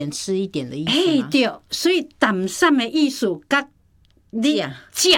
吃一点的意思吗？ 对，所以淡散的意思甲你食，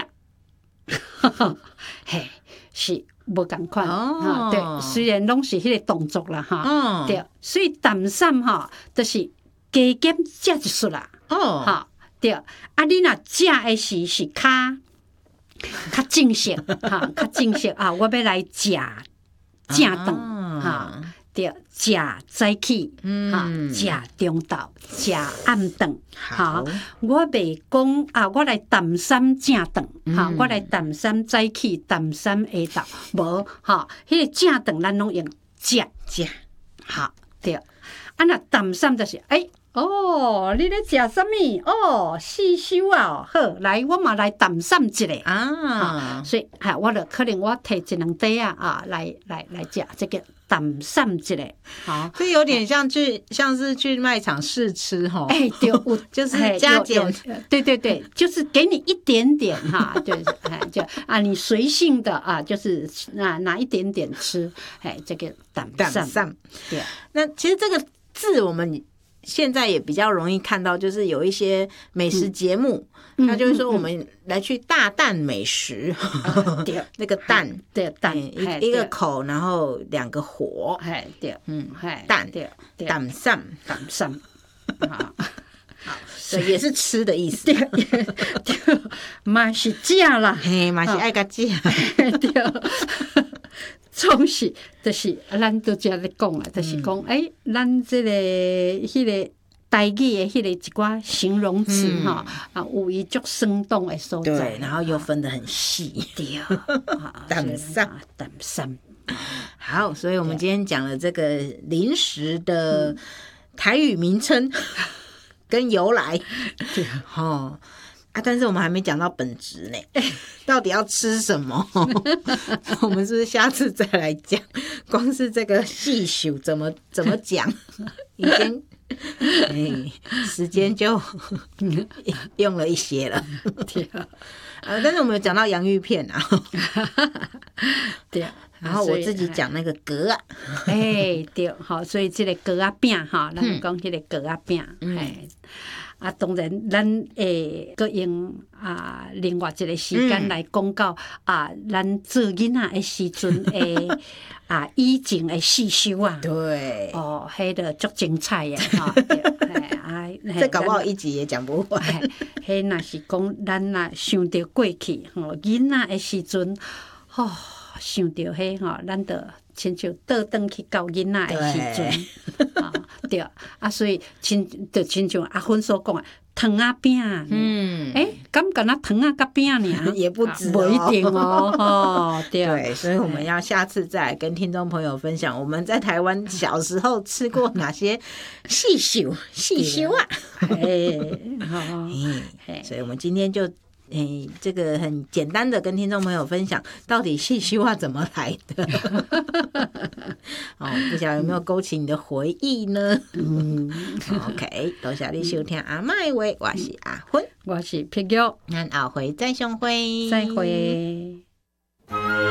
嘿，是无共款哦。 对，虽然拢是迄个动作啦哈，对，所以淡散哈，就是加减食一束啦。哈，对，啊，你若食的是较正式哈，较正式啊，我要来食正顿哈。对，食早起，食中昼，食暗顿，哈，我袂讲啊，我来淡散正顿，哈，我来淡散早起，淡散下昼，无，哈，迄个正顿咱拢用食，哈，对，啊，若淡散就是哦，你咧食啥物？哦，四修啊，好，来，我嘛来淡散一下啊，所以，我就可能我摕一两块啊，来食这个。淡散一下，好， 这有点像是去卖场试吃哈， 对， 就是加减， 对，就是给你一点点哈，就是就你随性的就是拿一点点吃，这个淡散，对。 那其实这个字我们现在也比较容易看到，就是有一些美食节目，他就会说我们来去大啖美食，那个蛋， 对蛋， 一个口，然后两个火， 对， 蛋，淡散， 好， 所以也是吃的意思， 对，嘛是食啦， 嘛是爱甲食， 对。总是，就是咱都遮咧讲啊，就是讲，咱这个迄个台语的迄个一寡形容词哈，有伊足生动的所在， 对，然后又分得很细， 对， 淡散。好，所以我们今天讲了这个零食的台语名称跟由来， 对， 但是我们还没讲到本质呢，到底要吃什么？我们是不是下次再来讲？光是这个细数怎么讲，已经时间就用了一些了。但是我们有讲到洋芋片啊， 对。 然后我自己讲那个格啊， 对，好，所以这个格啊饼哈，咱讲这个格啊饼，当然，咱会搁用另外一个时间来讲到咱做囡仔的时阵的以前的四修啊， 对， 迄个足精彩的哈， 这搞不好一集也讲不完。 迄若是讲咱若想到过去囡仔的时阵，想到迄咱就亲像倒转去到囡仔的时阵，对所以亲像阿芬所讲糖仔饼，敢若糖仔甲饼尔， 也不止， 不一定对， 所以我们要下次再来跟听众朋友分享我们在台湾小时候吃过哪些细修啊，所以我们今天就。这个很简单的跟听众朋友分享，到底细修啊怎么来的？不晓得有没有勾起你的回忆呢？OK， 多谢你收听阿嬷的话，我是阿芬， 我是碧玉， 咱后回再相会， 再会。